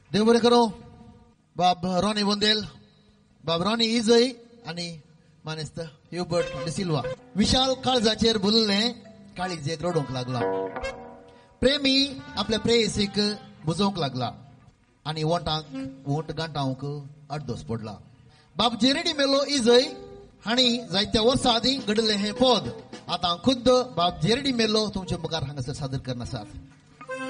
देव बरें करो. बाब रॉनी वंदेल, बाब रॉनी इजय आणि मानेस्त ह्युबर्ट डिसिल्वा. विशाल काळजाचेर भुलले काळीक जेक रडोंक लागला. प्रेमी आपल्या प्रेयसीक बुजोवंक लागला आणि वोंट गांठावंक आड्डोस पडला. बाब जेरेडी मेलो इजय हाणी जायत्या वर्सां आदीं घडले हे पद आतां खुद्द बाब जेरेडी मेलो तुमचे मुखार हांगासर सादर करनासात.